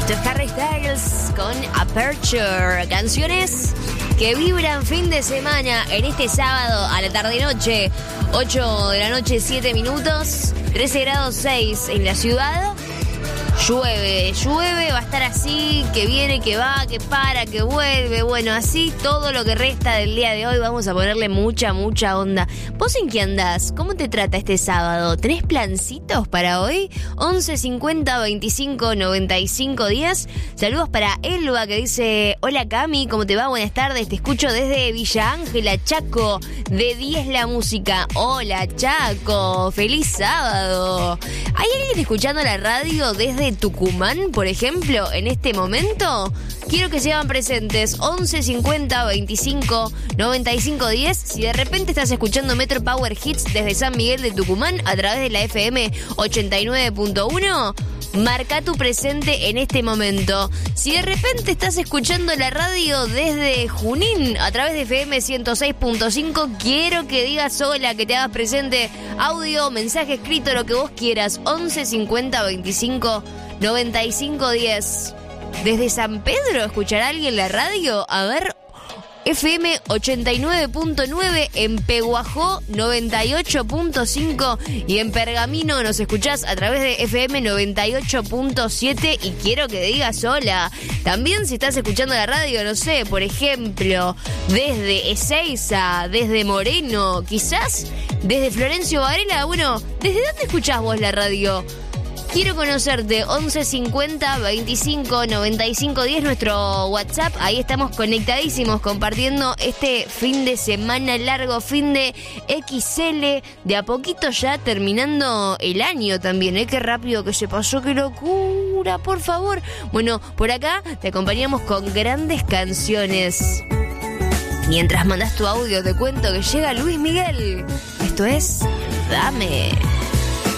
Esto es Harry Styles con Aperture. Canciones que vibran fin de semana en este sábado a la tarde-noche. 8 de la noche, 7 minutos. 13 grados 6 en la ciudad. Llueve, va a estar así, que viene, que va, que para, que vuelve. Bueno, así todo lo que resta del día de hoy. Vamos a ponerle mucha onda. ¿Vos en qué andás? ¿Cómo te trata este sábado? ¿Tenés plancitos para hoy? 11 50 25 95 10. Saludos para Elba, que dice: hola Cami, ¿cómo te va? Buenas tardes, te escucho desde Villa Ángela, Chaco, de 10 la música. Hola Chaco, feliz sábado. ¿Hay alguien escuchando la radio desde Tucumán, por ejemplo, en este momento? Quiero que se hagan presentes. 11 50 25 95 10. Si de repente estás escuchando Metro Power Hits desde San Miguel de Tucumán a través de la FM 89.1, marca tu presente en este momento. Si de repente estás escuchando la radio desde Junín a través de FM 106.5, quiero que digas hola, que te hagas presente. Audio, mensaje escrito, lo que vos quieras. 11 50 25 95 10. ¿Desde San Pedro escuchará alguien la radio? A ver, FM 89.9, en Peguajó 98.5 y en Pergamino nos escuchás a través de FM 98.7 y quiero que digas hola. También si estás escuchando la radio, no sé, por ejemplo, desde Ezeiza, desde Moreno, quizás desde Florencio Varela. Bueno, ¿desde dónde escuchás vos la radio? Quiero conocerte. 11 50 25 95 10, nuestro WhatsApp. Ahí estamos conectadísimos compartiendo este fin de semana largo, fin de XL. De a poquito ya terminando el año también, Qué rápido que se pasó, qué locura, por favor. Bueno, por acá te acompañamos con grandes canciones. Mientras mandas tu audio, te cuento que llega Luis Miguel. Esto es Dame.